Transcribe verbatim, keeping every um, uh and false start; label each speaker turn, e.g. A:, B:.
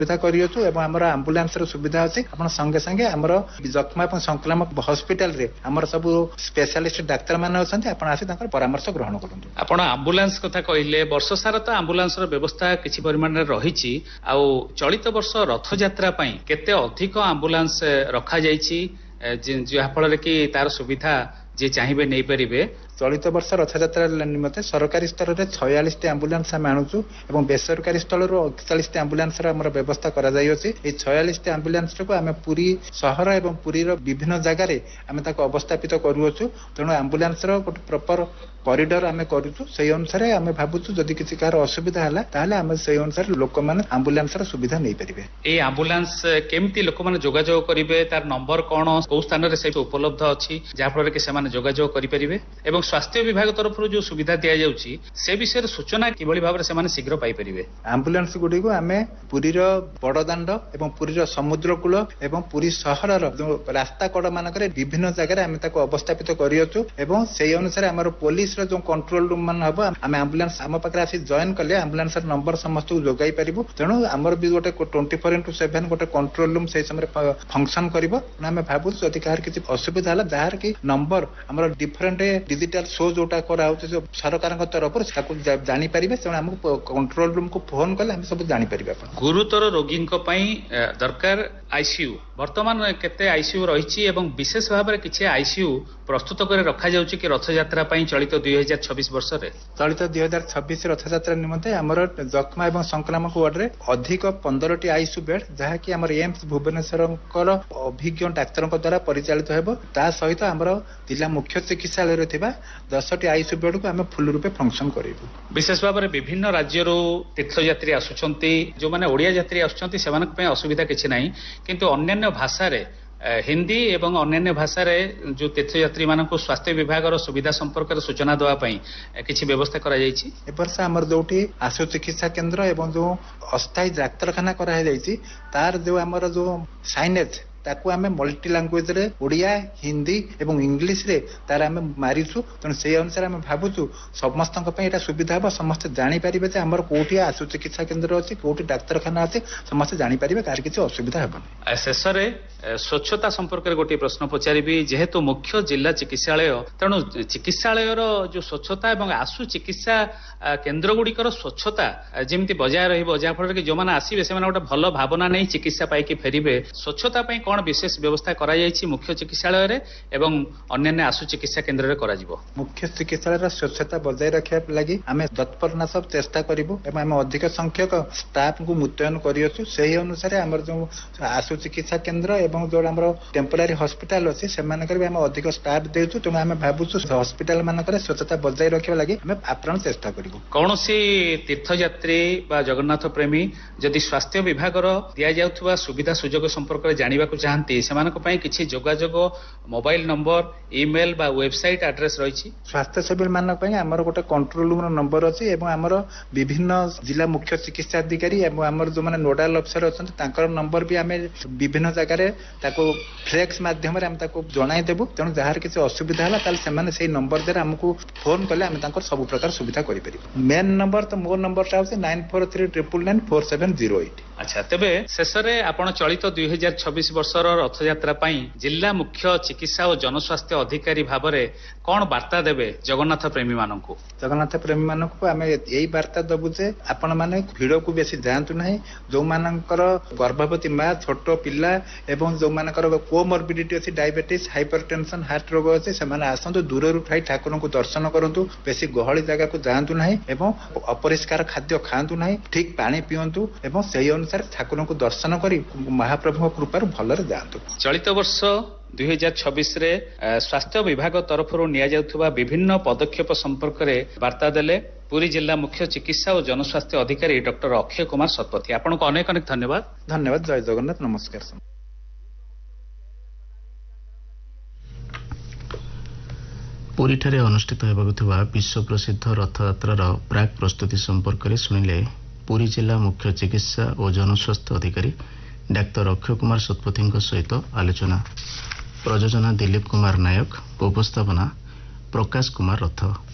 A: सुविधा करियछु एवं हमर एम्बुलेंस रो सुविधा अछि अपन संगे संगे हमर जखमा एवं संक्रामक हॉस्पिटल रे हमर सब स्पेशलिस्ट डाक्टर माने अछंती अपन आसी ताकर परामर्श ग्रहण करंतु।
B: आपण एम्बुलेंस कथा कहिले वर्ष सारा तो एम्बुलेंस रो व्यवस्था किछि परिमाण रे रहिछि आ चलित वर्ष रथ यात्रा पई केते अधिक एम्बुलेंस रखा जाइछि जहा फल कि तार सुविधा जे चाहिए नहीं पारे।
A: चलित वर्ष रथयात्रा निमते सरकारी स्तर में छयालीस एम्बुलेंस आम आणुचु और बेसरकारी स्थल अड़तालीस एम्बुलेंस व्यवस्था करा छयालीस एम्बुलेंस को आम पुरी सहर और पुरी विभिन्न जगार आम अवस्थापित करुचु। तेणु एम्बुलेंस गोटे प्रॉपर कॉरिडोर आम करुचु से अनुसार आम भावुचु जदि किसी कार असुविधा है ताहले आम से अनुसार लोक मैंने एम्बुलेंस सुविधा नहीं पारे।
B: ए एम्बुलेंस केमती लोक मैंने जोगाजोग करेंगे तार नंबर कौन कौ स्थान में उपलब्ध अच्छी जहाँफल कि जोगाजोग करेंगे एवं स्वास्थ्य विभाग तरफ जो सुविधा दि जाउची से विषय सूचना किभली भाव से शीघ्र पाई परिबे।
A: एम्बुलेंस गुडी को आमे पुरी रो बड़दाण्ड एवं पुरी रो समुद्र कूल एवं पुरी सहर रो जो रास्ता कड़ मानकरे विभिन्न जगह आमे ताको अवस्थापित करियछु एवं सेही अनुसार हमर पुलिस रो जो कंट्रोल रूम मान हबो आमे एम्बुलेंस हम पाखरे आसी जॉइन करले एम्बुलेंस नंबर समस्त को जोगाई परिबो। तेणु हमर भी गोटे ट्वेंटी फोर इंटू सेवन गोटे कंट्रोल रूम से समय फंक्शन करिवो। आमे भाबु जदि कार किछि असुविधा हला जहार कि नंबर हमर डिफरेंट डिजिटल शो जोटा करा होचे जो सरकार तरफ जानी पारिबे से हमको कंट्रोल रूम को फोन कले हम सब जानी पारिबे।
B: गुरुतर रोगी दरकार आईसीयू वर्तमान केते आईसीयू रही एवं विशेष भाव में किसी आईसीयू प्रस्तुत कर रखा जाउची कि रथ यात्रा पई चलित दुई हजार छब्बीस वर्ष रे
A: चलित दुई हजार छब्बीस रथ यात्रा निमंते हमर जखमा एवं संक्रामक वार्ड रे अधिक पंद्रह टी आईसीयू बेड जहा कि हमर एम्स भुवनेश्वर अभिज्ञ डाक्तर द्वारा परिचालित हेबो। ता सहित हमर जिला मुख्य चिकित्सालय रे थिबा दस टी आईसीयू बेड को आम फुल रूपे फंक्शन करिबु।
B: विशेष भाव में विभिन्न राज्य तीर्थयात्री आसुचंती जो माने ओडिया यात्री आसुचंती सेमानक पय असुविधा किछि नाही किंतु अन्य भाषा रे हिंदी एवं अन्य भाषा रे जो तीर्थयात्री मानक स्वास्थ्य विभाग सुविधा संपर्क सूचना देवा किसी व्यवस्था करा जायछि।
A: ए वर्ष हमर जोटी आशु चिकित्सा केंद्र एवं जो अस्थायी डाक्तरखाना करा जायछि तार जो हमर जो साइनेज ताकू आमे मल्टी लैंग्वेज रे ओडिया हिंदी एवं इंग्लिश रे तार आमे मारिछु। तेणु से अनुसार आमे भाबुछु समस्त एटा सुविधा हो समस्त जानी पारिबे जे हमर कोठी आशु चिकित्सा केंद्र अछि कोठी डाक्तरखाना अछि समस्त जानी पारिबे कार किछि असुविधा हेबन।
B: शेष रे स्वच्छता संपर्क रे गोटे प्रश्न पचारिबी जेहेतु मुख्य जिला चिकित्सालय तेणु चिकित्सालय जो स्वच्छता एवं आशु चिकित्सा केंद्र गुड़िकर स्वच्छता जेमती बजाय रहिबो जा फल कि जो माने आसीबे से माने गोटे भल भावना नै चिकित्सा पाई कि फेरिबे स्वच्छता पई कौन विशेष व्यवस्था करा जायछि मुख्य चिकित्सालय रे एवं अन्य आशु चिकित्सा केंद्र रे करा जिवो।
A: मुख्य चिकित्सालय स्वच्छता बजाय रखिया लागि आमे तत्परना सब चेष्टा करिवो एवं आमे अधिक संख्यक स्टाफ को मुतयन करियछु। सेही अनुसार हमर जो आशु चिकित्सा केंद्र एवं जो हमर टेम्पररी हॉस्पिटल अछि से मानकर भी आमे अधिक स्टाफ देउछु। तेणु आमे भाबुछु हॉस्पिटल मानकर स्वच्छता बजाय रखिया लागि आमे आप्राण चेष्टा करिवो।
B: कौनसी तीर्थयात्री बा जगन्नाथ प्रेमी जदि स्वास्थ्य विभाग दिया जाउथबा सुविधा सुजोग संपर्क रे जानिबा चाहती से किसी जोगाजोग मोबाइल नंबर ईमेल बा वेबसाइट एड्रेस रही
A: स्वास्थ्य सेवी मानक आमर गोटे कंट्रोल रूम नंबर अच्छी एवं आमर विभिन्न जिला मुख्य चिकित्सा अधिकारी एवं आमर जो माने नोडाल अफिसर अच्छा नंबर भी आम विभिन्न जगह फ्लेक्स माध्यम जनाई देबू। तेणु जार किसी असुविधा है से नंबर द्वारा आमको फोन कले आम सब प्रकार सुविधा करें। मेन नंबर तो मोर नंबर टा nine four three triple nine four seven zero eight.
B: अच्छा तेबे शेष में आप चलित दुई हजार छब्बीस वर्ष रथ यात्रा जिला मुख्य चिकित्सा और जनस्वास्थ्य अधिकारी भाव में कौन वार्ता देवे जगन्नाथ प्रेमी मानक
A: जगन्नाथ प्रेमी मानक आम यही वार्ता देवु जे आपण मैंने भिड़ को बेसी जातु ना जो मानकर गर्भवती माँ छोट पिला एवं जो मानकर कोमोर्बिडिटी अच्छी डायबिटीज हाइपरटेंशन हार्ट रोग अच्छे से आसतु दूर ठाई ठाकुर को दर्शन करूँ बेसी गहली जगह को जातु ना एवं अपरिष्कार खाद्य खातु ना ठीक पानी पिंतु एवं से अनुसार ठाकुर को दर्शन कर महाप्रभु कृपार भलरे जातु।
B: चलित वर्ष दुई हजार छब्बीस रे स्वास्थ्य विभाग तरफ निया विभिन्न पदक्षेप संपर्क में वार्ता देले पुरी जिला मुख्य चिकित्सा और जनस्वास्थ्य अधिकारी डॉक्टर अक्षय कुमार शतपथी। आपको अनेक अनेक धन्यवाद।
A: धन्यवाद। जय जगन्नाथ। नमस्कार।
C: पुरी ठारे अनुष्ठित होगा विश्व प्रसिद्ध रथयात्रार प्राक प्रस्तुति संपर्क में शुणिले पुरी जिला मुख्य चिकित्सा और जनस्वास्थ्य अधिकारी डाक्तर अक्षय कुमार शतपथी सहित आलोचना। प्रयोजना दिलीप कुमार नायक। उपस्थापना प्रकाश कुमार रथ।